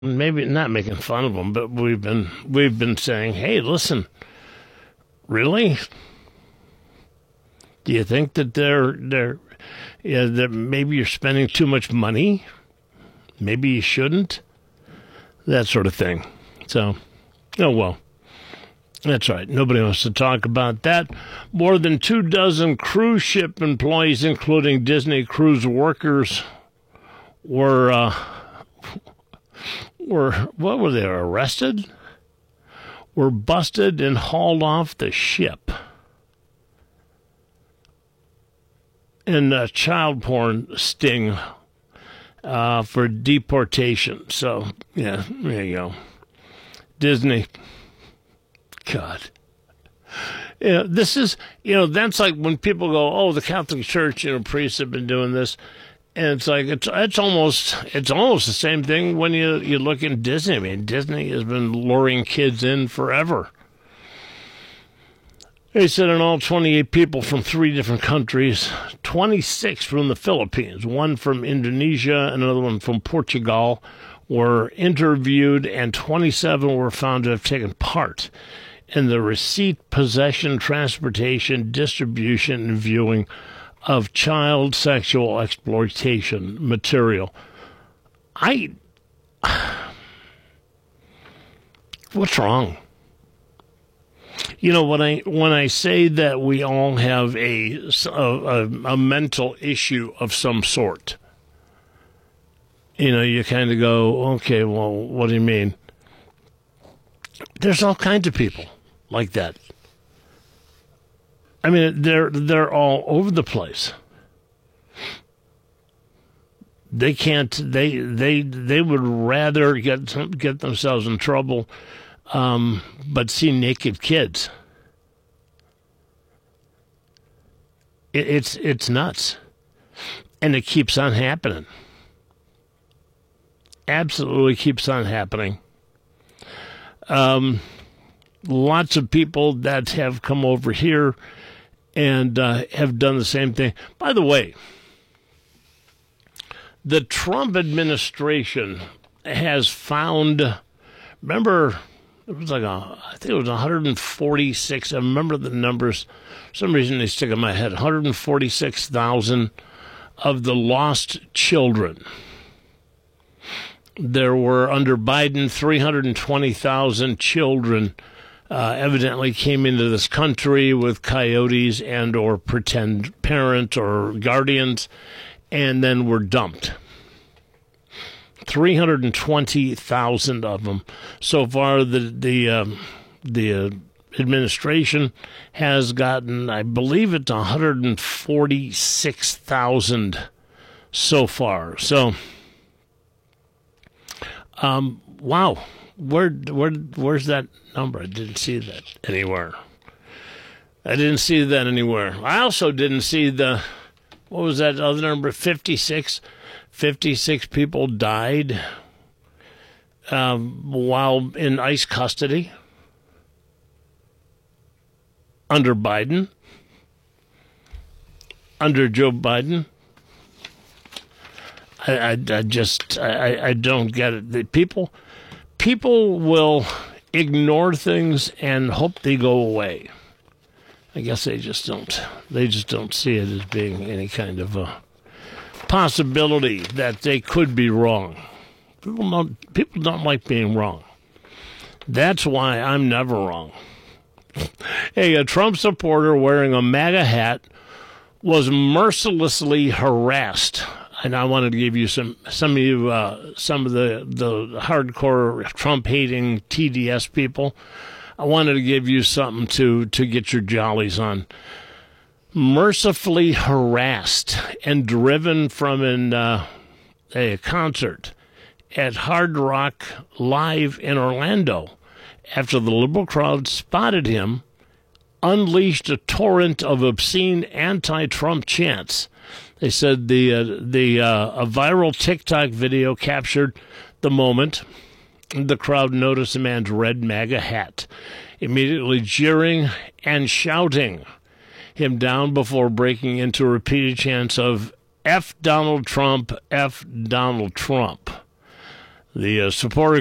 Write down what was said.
maybe not making fun of them, but we've been saying, hey, listen, really? Do you think that that maybe you're spending too much money? Maybe you shouldn't? That sort of thing. So, oh well. That's right. Nobody wants to talk about that. More than 24 cruise ship employees, including Disney cruise workers, were what were they, arrested? Were busted and hauled off the ship in a child porn sting for deportation. So, yeah, there you go. Disney. God. This is, that's like when people go, oh, the Catholic Church, priests have been doing this. And it's like, it's almost the same thing when you look at Disney. I mean, Disney has been luring kids in forever. They said in all 28 people from 3 different countries, 26 from the Philippines, 1 from Indonesia, another one from Portugal, were interviewed, and 27 were found to have taken part in the receipt, possession, transportation, distribution, and viewing of child sexual exploitation material. What's wrong? When I say that we all have a mental issue of some sort, you kind of go, okay, well, what do you mean? There's all kinds of people like that. I mean, they're all over the place. They can't. They would rather get themselves in trouble, but see naked kids. It's nuts, and it keeps on happening. Absolutely keeps on happening. Lots of people that have come over here and have done the same thing. By the way, the Trump administration has found, remember, it was like I think it was 146. I remember the numbers. For some reason they stick in my head. 146,000 of the lost children. There were, under Biden, 320,000 children evidently came into this country with coyotes and or pretend parents or guardians, and then were dumped. 320,000 of them. So far, the administration has gotten, I believe it's 146,000 so far. So, wow. Where's that number? I didn't see that anywhere. I also didn't see what was that other number? 56? 56 people died while in ICE custody under Biden, under Joe Biden. I don't get it. The people will ignore things and hope they go away. I guess they just don't see it as being any kind of a possibility that they could be wrong. People don't like being wrong. That's why I'm never wrong. Hey, a Trump supporter wearing a MAGA hat was mercilessly harassed. And I wanted to give you some of the hardcore Trump-hating TDS people. I wanted to give you something to get your jollies on. Mercifully harassed and driven from a concert at Hard Rock Live in Orlando after the liberal crowd spotted him, unleashed a torrent of obscene anti-Trump chants. They said a viral TikTok video captured the moment the crowd noticed a man's red MAGA hat, immediately jeering and shouting him down before breaking into repeated chants of F Donald Trump, F Donald Trump. The supporter